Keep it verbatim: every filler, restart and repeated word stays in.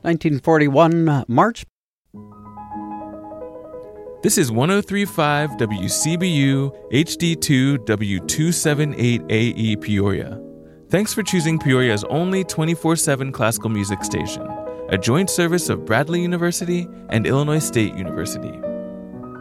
nineteen forty-one, uh, March. This is one oh three point five W C B U H D two W two seventy-eight A E Peoria. Thanks for choosing Peoria's only twenty-four seven classical music station, a joint service of Bradley University and Illinois State University.